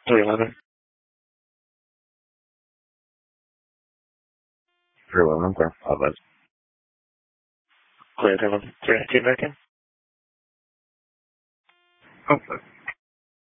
311. 311, clear. Otherwise. Clear, 319 back in. Okay.